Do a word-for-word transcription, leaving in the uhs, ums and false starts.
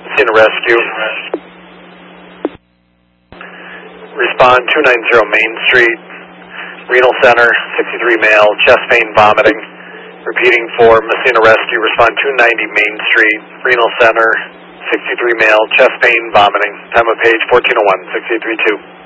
Messina Rescue. Respond two ninety Main Street, Renal Center, sixty-three male, chest pain, vomiting. Repeating for Messina Rescue, respond two ninety Main Street, Renal Center, sixty-three male, chest pain, vomiting. Time of page fourteen oh one, six eight three two.